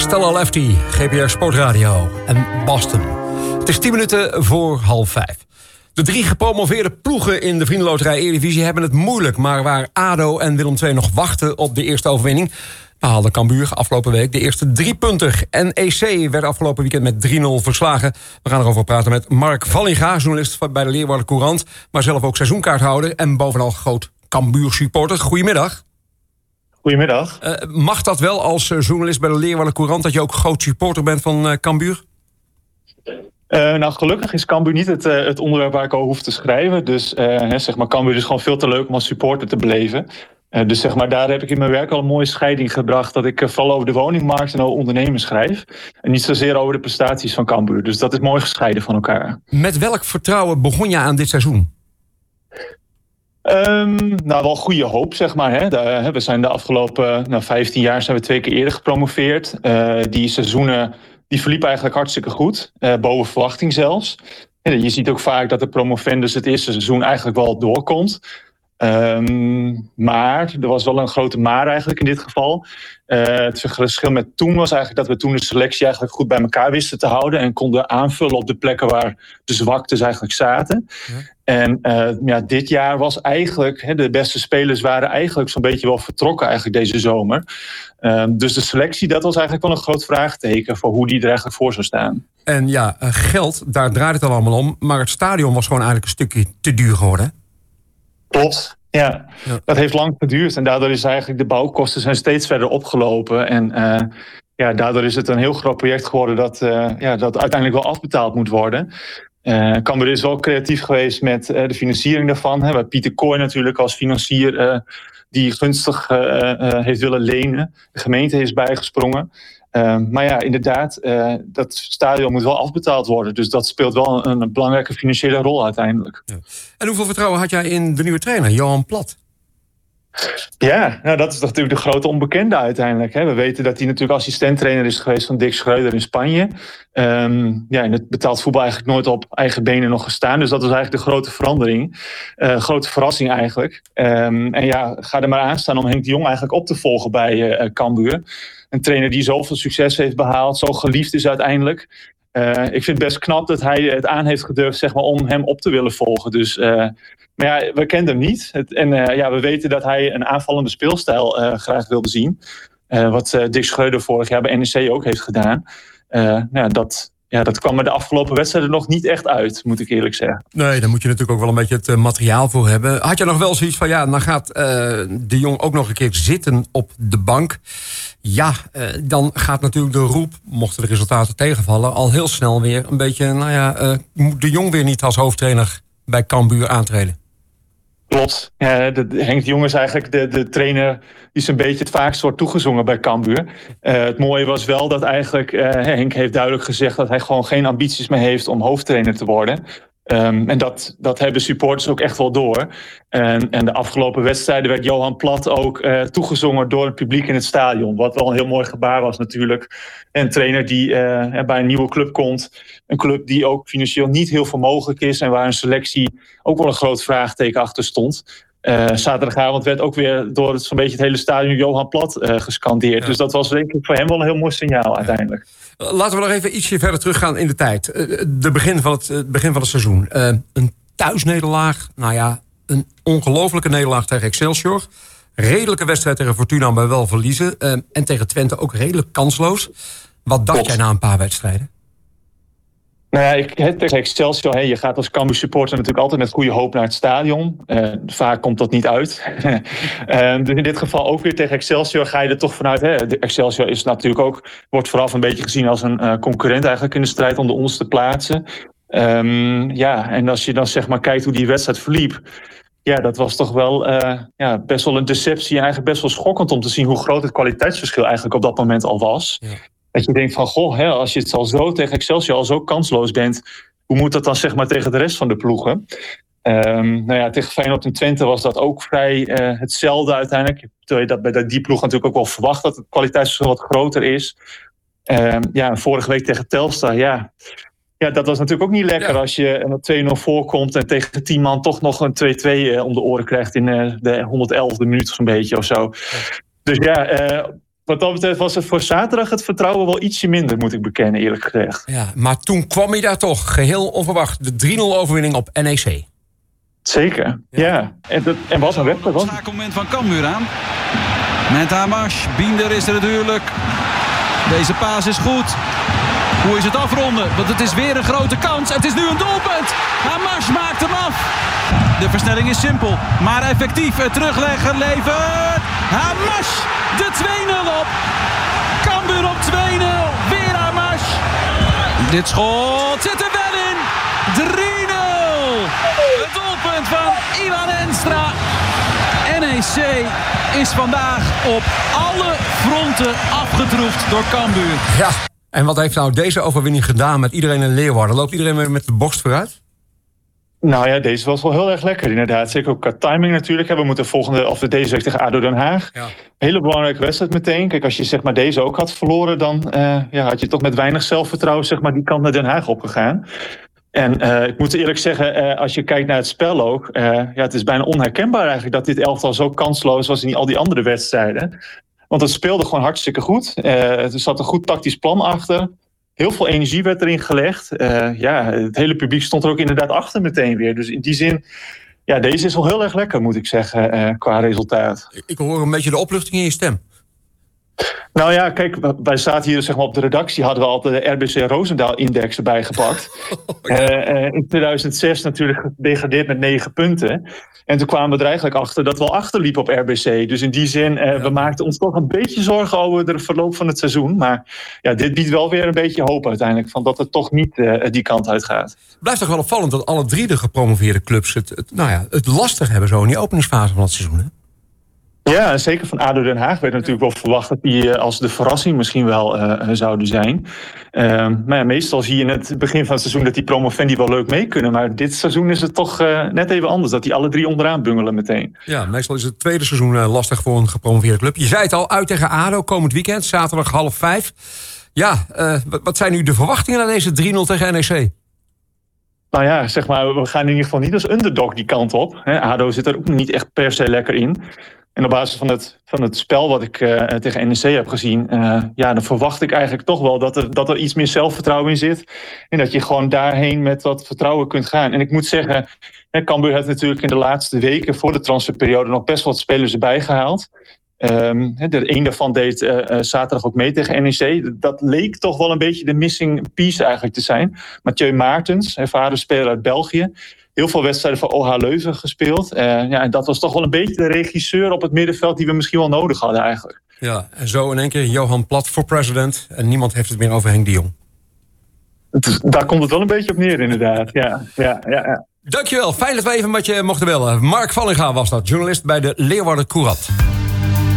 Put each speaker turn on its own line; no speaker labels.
Stella Lefty, GPR Sportradio en Boston. Het is 10 minuten voor 4:30. De 3 gepromoveerde ploegen in de Vriendenloterij Eredivisie hebben het moeilijk. Maar waar ADO en Willem II nog wachten op de eerste overwinning, haalde Cambuur afgelopen week de eerste 3-punter. NEC werd afgelopen weekend met 3-0 verslagen. We gaan erover praten met Mark Vallinga, journalist bij de Leeuwarden Courant, maar zelf ook seizoenkaarthouder en bovenal groot Cambuur supporter. Goedemiddag.
Goedemiddag.
Mag dat wel als journalist bij de Leeuwarden Courant, dat je ook groot supporter bent van Cambuur?
Nou, gelukkig is Cambuur niet het onderwerp waar ik over hoef te schrijven. Dus zeg maar, Cambuur is gewoon veel te leuk om als supporter te beleven. Dus zeg maar, daar heb ik in mijn werk al een mooie scheiding gebracht, dat ik vooral over de woningmarkt en over ondernemers schrijf. En niet zozeer over de prestaties van Cambuur. Dus dat is mooi gescheiden van elkaar.
Met welk vertrouwen begon je aan dit seizoen?
Nou, wel goede hoop, zeg maar. Hè. We zijn de afgelopen 15 jaar zijn we 2 keer eerder gepromoveerd. Die seizoenen die verliepen eigenlijk hartstikke goed. Boven verwachting zelfs. Je ziet ook vaak dat de promovendus het eerste seizoen eigenlijk wel doorkomt. Maar er was wel een grote maar eigenlijk in dit geval. Het verschil met toen was eigenlijk dat we toen de selectie eigenlijk goed bij elkaar wisten te houden en konden aanvullen op de plekken waar de zwaktes eigenlijk zaten. Ja. En dit jaar was eigenlijk, de beste spelers waren eigenlijk zo'n beetje wel vertrokken eigenlijk deze zomer. Dus de selectie, dat was eigenlijk wel een groot vraagteken voor hoe die er eigenlijk voor zou staan. En ja,
geld, daar draait het al allemaal om, maar het stadion was gewoon eigenlijk een stukje te duur geworden.
Klopt, ja. Dat heeft lang geduurd en daardoor is eigenlijk de bouwkosten zijn steeds verder opgelopen. En daardoor is het een heel groot project geworden dat uiteindelijk wel afbetaald moet worden. Cambuur is wel creatief geweest met de financiering daarvan. Waar Pieter Kooi natuurlijk als financier die gunstig heeft willen lenen. De gemeente is bijgesprongen. Maar ja, inderdaad, dat stadion moet wel afbetaald worden. Dus dat speelt wel een belangrijke financiële rol uiteindelijk. Ja.
En hoeveel vertrouwen had jij in de nieuwe trainer, Johan Plat?
Ja, nou dat is natuurlijk de grote onbekende uiteindelijk. Hè. We weten dat hij natuurlijk assistent-trainer is geweest van Dick Schreuder in Spanje. In het betaald voetbal eigenlijk nooit op eigen benen nog gestaan. Dus dat was eigenlijk de grote verandering. Grote verrassing eigenlijk. Ga er maar aan staan om Henk de Jong eigenlijk op te volgen bij Cambuur. Een trainer die zoveel succes heeft behaald, zo geliefd is uiteindelijk. Ik vind het best knap dat hij het aan heeft gedurfd, zeg maar, om hem op te willen volgen. Dus, maar ja, we kenden hem niet. We weten dat hij een aanvallende speelstijl graag wilde zien. Wat Dick Schreuder vorig jaar bij NEC ook heeft gedaan. Dat kwam er de afgelopen wedstrijden nog niet echt uit, moet ik eerlijk zeggen.
Nee, daar moet je natuurlijk ook wel een beetje het materiaal voor hebben. Had je nog wel zoiets van, dan gaat de Jong ook nog een keer zitten op de bank. Ja, dan gaat natuurlijk de roep, mochten de resultaten tegenvallen, al heel snel weer een beetje, moet de Jong weer niet als hoofdtrainer bij Cambuur aantreden?
Klopt. Henk de Jong is eigenlijk de trainer die is een beetje het vaakst wordt toegezongen bij Cambuur. Het mooie was wel dat eigenlijk Henk heeft duidelijk gezegd dat hij gewoon geen ambities meer heeft om hoofdtrainer te worden. En dat hebben supporters ook echt wel door. En de afgelopen wedstrijden werd Johan Plat ook toegezongen door het publiek in het stadion. Wat wel een heel mooi gebaar was natuurlijk. Een trainer die bij een nieuwe club komt. Een club die ook financieel niet heel veel mogelijk is. En waar een selectie ook wel een groot vraagteken achter stond. Zaterdagavond werd ook weer door zo'n beetje het hele stadion Johan Plat gescandeerd. Ja. Dus dat was denk ik voor hem wel een heel mooi signaal uiteindelijk.
Laten we nog even ietsje verder teruggaan in de tijd. Het begin van het seizoen. Een thuisnederlaag. Een ongelofelijke nederlaag tegen Excelsior. Redelijke wedstrijd tegen Fortuna, maar wel verliezen. En tegen Twente ook redelijk kansloos. Wat dacht jij na een paar wedstrijden?
Tegen Excelsior, je gaat als Cambuur supporter natuurlijk altijd met goede hoop naar het stadion. Vaak komt dat niet uit. Dus in dit geval ook weer tegen Excelsior ga je er toch vanuit. De Excelsior is natuurlijk ook, wordt vooraf een beetje gezien als een concurrent eigenlijk in de strijd om de onderste plaatsen. En als je dan zeg maar kijkt hoe die wedstrijd verliep. Ja, dat was toch wel best wel een deceptie en eigenlijk best wel schokkend om te zien hoe groot het kwaliteitsverschil eigenlijk op dat moment al was. Ja. Dat je denkt van, als je het al zo tegen Excelsior al zo kansloos bent, hoe moet dat dan zeg maar tegen de rest van de ploegen? Tegen Feyenoord en Twente was dat ook vrij hetzelfde uiteindelijk. Terwijl je dat bij die ploeg natuurlijk ook wel verwacht dat het kwaliteitsverschil wat groter is. Vorige week tegen Telstar, dat was natuurlijk ook niet lekker als je 2-0 voorkomt en tegen 10 man toch nog een 2-2 om de oren krijgt in de 111e minuut zo'n beetje of zo. Dus wat dat betreft was het voor zaterdag het vertrouwen wel ietsje minder, moet ik bekennen, eerlijk gezegd.
Ja, maar toen kwam hij daar toch, geheel onverwacht, de 3-0 overwinning op NEC.
Zeker, ja. En was een wedstrijd.
Het schakelmoment van Cambuur aan. Met Hamas. Binder is er natuurlijk. Deze paas is goed. Hoe is het afronden? Want het is weer een grote kans. Het is nu een doelpunt. Hamas maakt hem af. De versnelling is simpel, maar effectief. Het terugleggen levert Hamas de 2-0 op. Cambuur op 2-0. Weer Hamas. Dit schot zit er wel in. 3-0. Het doelpunt van Ivan Enstra. NEC is vandaag op alle fronten afgetroefd door Cambuur.
Ja, en wat heeft nou deze overwinning gedaan met iedereen in Leeuwarden? Loopt iedereen weer met de borst vooruit?
Nou ja, deze was wel heel erg lekker inderdaad. Zeker ook qua timing natuurlijk. We moeten deze week tegen ADO Den Haag. Ja. Hele belangrijke wedstrijd meteen. Kijk, als je zeg maar deze ook had verloren, dan had je toch met weinig zelfvertrouwen zeg maar die kant naar Den Haag opgegaan. En ik moet eerlijk zeggen, als je kijkt naar het spel ook, het is bijna onherkenbaar eigenlijk dat dit elftal zo kansloos was in al die andere wedstrijden. Want het speelde gewoon hartstikke goed. Er zat een goed tactisch plan achter. Heel veel energie werd erin gelegd. Het hele publiek stond er ook inderdaad achter meteen weer. Dus in die zin, deze is wel heel erg lekker, moet ik zeggen, qua resultaat.
Ik hoor een beetje de opluchting in je stem.
Nou ja, kijk, wij zaten hier zeg maar, op de redactie, hadden we altijd de RBC Roosendaal-index erbij gepakt. In 2006 natuurlijk gedegradeerd met 9 punten. En toen kwamen we er eigenlijk achter dat we al achterliepen op RBC. Dus in die zin, we maakten ons toch een beetje zorgen over de verloop van het seizoen. Maar dit biedt wel weer een beetje hoop uiteindelijk, van dat het toch niet die kant uit gaat.
Het blijft toch wel opvallend dat alle 3 de gepromoveerde clubs het lastig hebben zo in die openingsfase van het seizoen, hè?
Ja, zeker van ADO Den Haag werd natuurlijk wel verwacht dat die als de verrassing misschien wel zouden zijn. Maar meestal zie je in het begin van het seizoen dat die promovendi wel leuk mee kunnen. Maar dit seizoen is het toch net even anders, dat die alle 3 onderaan bungelen meteen.
Ja, meestal is het tweede seizoen lastig voor een gepromoveerde club. Je zei het al, uit tegen ADO komend weekend, zaterdag 4:30. Ja, wat zijn nu de verwachtingen naar deze 3-0 tegen NEC?
Nou ja, zeg maar, we gaan in ieder geval niet als underdog die kant op. ADO zit er ook niet echt per se lekker in. En op basis van het spel wat ik tegen NEC heb gezien, dan verwacht ik eigenlijk toch wel dat er iets meer zelfvertrouwen in zit. En dat je gewoon daarheen met wat vertrouwen kunt gaan. En ik moet zeggen, Cambuur heeft natuurlijk in de laatste weken voor de transferperiode nog best wat spelers erbij gehaald. Een daarvan deed zaterdag ook mee tegen NEC. Dat leek toch wel een beetje de missing piece eigenlijk te zijn. Mathieu Maartens, ervaren speler uit België. Heel veel wedstrijden voor OH Leuven gespeeld. En dat was toch wel een beetje de regisseur op het middenveld die we misschien wel nodig hadden eigenlijk. Ja,
en zo in één keer Johan Plat voor president. En niemand heeft het meer over Henk de Jong.
Daar komt het wel een beetje op neer inderdaad. Ja.
Dankjewel, fijn dat we even met je mochten bellen. Mark Vallinga was dat, journalist bij de Leeuwarden Courant.